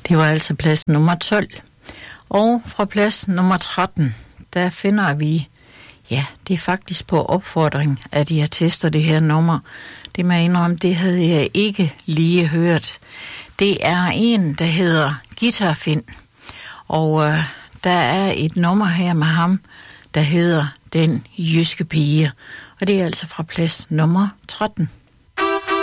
Det var altså plads nummer 12. Og fra plads nummer 13, der finder vi, ja, det er faktisk på opfordring, at jeg tester det her nummer. Det må jeg indrømme, det havde jeg ikke lige hørt. Det er en, der hedder Guitar Finn. Og der er et nummer her med ham, der hedder Den Jyske Pige. Og det er altså fra plads nummer 13.